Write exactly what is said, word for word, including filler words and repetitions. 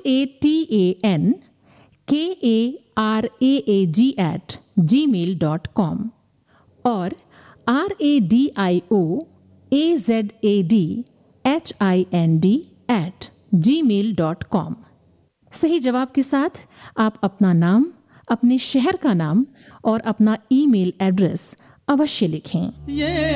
A T A N के A R A A ji eight ji mail dot com और R A D I O A Z A D H I N D eight ji mail dot com. सही जवाब के साथ आप अपना नाम, अपने शहर का नाम और अपना ईमेल एड्रेस अवश्य लिखें।